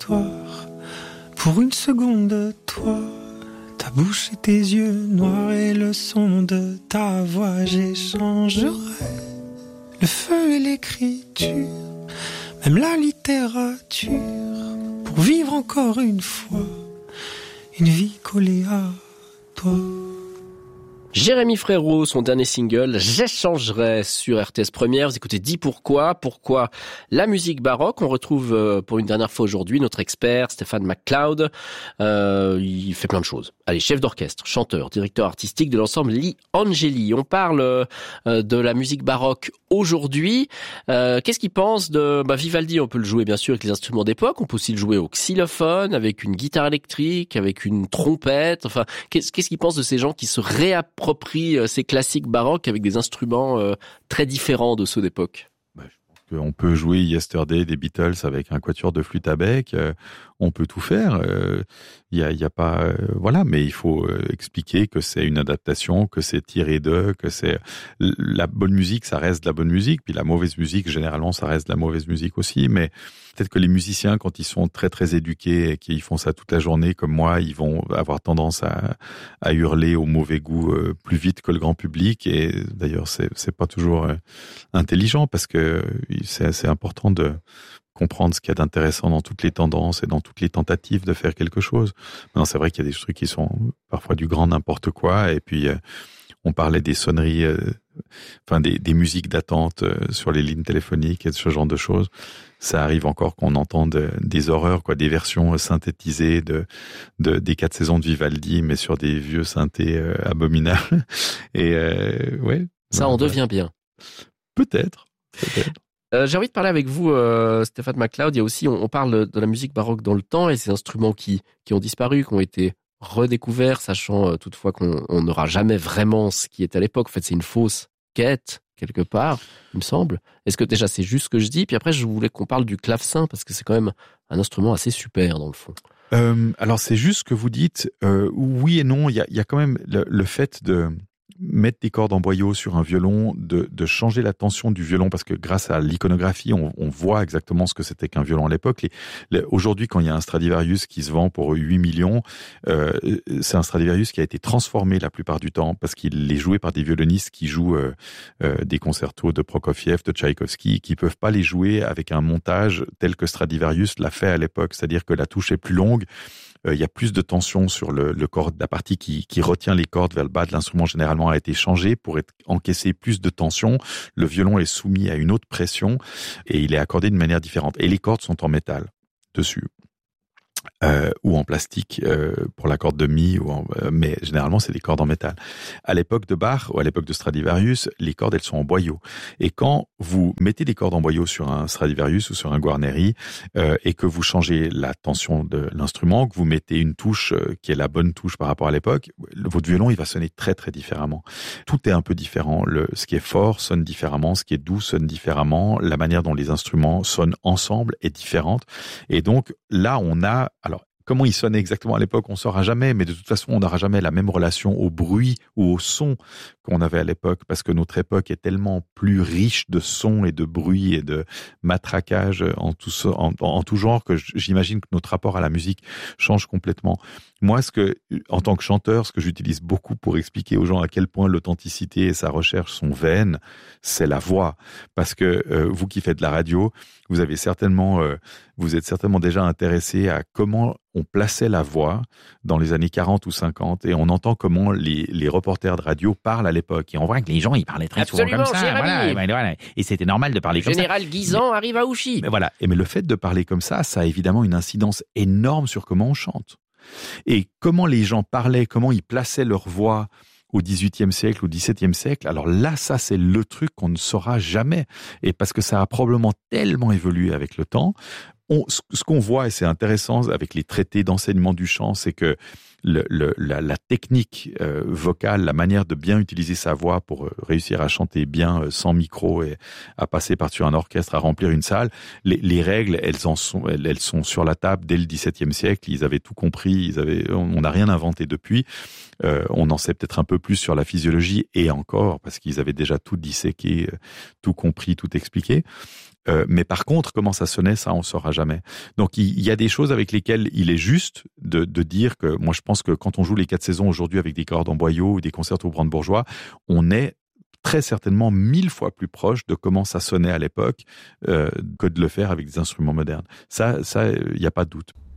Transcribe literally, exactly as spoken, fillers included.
l'histoire. Pour une seconde, toi, ta bouche et tes yeux noirs et le son de ta voix, j'échangerai le feu et l'écriture, même la littérature, pour vivre encore une fois une vie collée à toi. Jérémy Frérot, son dernier single, J'échangerai sur R T S Première. Vous écoutez Dis pourquoi, pourquoi la musique baroque. On retrouve pour une dernière fois aujourd'hui notre expert Stéphane McCloud. Euh, il fait plein de choses. Allez, chef d'orchestre, chanteur, directeur artistique de l'ensemble Li Angeli. On parle euh, de la musique baroque aujourd'hui. Euh, qu'est-ce qu'il pense de bah, Vivaldi? On peut le jouer bien sûr avec les instruments d'époque. On peut aussi le jouer au xylophone, avec une guitare électrique, avec une trompette. Enfin, qu'est-ce, qu'est-ce qu'il pense de ces gens qui se réapproprient ces classiques baroques avec des instruments euh, très différents de ceux d'époque? Bah, je pense qu'on peut jouer Yesterday des Beatles avec un quatuor de flûte à bec. Euh, on peut tout faire. Il euh, y a, y a pas, euh, voilà. Mais il faut euh, expliquer que c'est une adaptation, que c'est tiré d'eux, que c'est la bonne musique, ça reste de la bonne musique. Puis la mauvaise musique, généralement, ça reste de la mauvaise musique aussi. Mais peut-être que les musiciens, quand ils sont très très éduqués et qu'ils font ça toute la journée, comme moi, ils vont avoir tendance à, à hurler au mauvais goût euh, plus vite que le grand public. Et d'ailleurs, c'est c'est pas toujours euh, intelligent parce que c'est c'est important de comprendre ce qu'il y a d'intéressant dans toutes les tendances et dans toutes les tentatives de faire quelque chose. Maintenant, c'est vrai qu'il y a des trucs qui sont parfois du grand n'importe quoi. Et puis, euh, on parlait des sonneries, euh, enfin des, des musiques d'attente euh, sur les lignes téléphoniques et ce genre de choses. Ça arrive encore qu'on entende des horreurs, quoi, des versions synthétisées de, de des quatre saisons de Vivaldi, mais sur des vieux synthés euh, abominables. Et euh, ouais. Ça en devient bien. Peut-être. Peut-être. Euh, j'ai envie de parler avec vous, euh, Stéphane McCloud. Il y a aussi, on, on parle de la musique baroque dans le temps et ces instruments qui qui ont disparu, qui ont été redécouverts, sachant euh, toutefois qu'on on n'aura jamais vraiment ce qui était à l'époque. En fait, c'est une fausse quête quelque part, il me semble. Est-ce que déjà c'est juste ce que je dis? Puis après, je voulais qu'on parle du clavecin parce que c'est quand même un instrument assez super dans le fond. Euh, alors c'est juste ce que vous dites. Euh, oui et non. Il y a, il y a quand même le, le fait de mettre des cordes en boyau sur un violon, de, de changer la tension du violon, parce que grâce à l'iconographie, on, on voit exactement ce que c'était qu'un violon à l'époque. Les, les, aujourd'hui, quand il y a un Stradivarius qui se vend pour huit millions, euh, c'est un Stradivarius qui a été transformé la plupart du temps, parce qu'il est joué par des violonistes qui jouent euh, euh, des concertos de Prokofiev, de Tchaïkovski, qui peuvent pas les jouer avec un montage tel que Stradivarius l'a fait à l'époque, c'est-à-dire que la touche est plus longue, il euh, y a plus de tension sur le, le corps, la partie qui, qui retient les cordes vers le bas de l'instrument généralement a été changée pour être, encaisser plus de tension. Le violon est soumis à une autre pression et il est accordé de manière différente. Et les cordes sont en métal dessus. Euh, ou en plastique euh, pour la corde de mi, ou en, euh, mais généralement c'est des cordes en métal. À l'époque de Bach ou à l'époque de Stradivarius, les cordes elles sont en boyau. Et quand vous mettez des cordes en boyau sur un Stradivarius ou sur un Guarneri euh, et que vous changez la tension de l'instrument, que vous mettez une touche euh, qui est la bonne touche par rapport à l'époque, votre violon il va sonner très très différemment. Tout est un peu différent. Le, ce qui est fort sonne différemment, ce qui est doux sonne différemment, la manière dont les instruments sonnent ensemble est différente. Et donc là on a alors, comment il sonnait exactement à l'époque, on ne saura jamais, mais de toute façon, on n'aura jamais la même relation au bruit ou au son qu'on avait à l'époque, parce que notre époque est tellement plus riche de sons et de bruit et de matraquage en tout, en, en tout genre que j'imagine que notre rapport à la musique change complètement. Moi, ce que, en tant que chanteur, ce que j'utilise beaucoup pour expliquer aux gens à quel point l'authenticité et sa recherche sont vaines, c'est la voix. Parce que euh, vous qui faites de la radio, vous avez certainement, euh, vous êtes certainement déjà intéressé à comment on plaçait la voix dans les années quarante ou cinquante et on entend comment les, les reporters de radio parlent à l'époque. Et on voit que les gens, ils parlaient très Absolument, souvent comme ça. Voilà, voilà. Et c'était normal de parler le comme ça. Général Guisan mais, arrive à Ouchy. Mais voilà. Et mais le fait de parler comme ça, ça a évidemment une incidence énorme sur comment on chante. Et comment les gens parlaient, comment ils plaçaient leur voix au dix-huitième siècle, au dix-septième siècle. Alors là, ça, c'est le truc qu'on ne saura jamais. Et parce que ça a probablement tellement évolué avec le temps. On, ce qu'on voit, et c'est intéressant avec les traités d'enseignement du chant, c'est que le, le, la, la technique euh, vocale, la manière de bien utiliser sa voix pour euh, réussir à chanter bien euh, sans micro et à passer par-dessus un orchestre, à remplir une salle, les, les règles, elles en sont, elles, elles sont sur la table dès le dix-septième siècle. Ils avaient tout compris, ils avaient, on n'a rien inventé depuis. Euh, on en sait peut-être un peu plus sur la physiologie et encore parce qu'ils avaient déjà tout disséqué, tout compris, tout expliqué. Euh, mais par contre, comment ça sonnait, ça, on saura jamais. Donc, il, il y a des choses avec lesquelles il est juste de, de dire que, moi, je pense que quand on joue les quatre saisons aujourd'hui avec des cordes en boyau ou des concerts au brandebourgeois, on est très certainement mille fois plus proche de comment ça sonnait à l'époque euh, que de le faire avec des instruments modernes. Ça, ça, il n'y a pas de doute.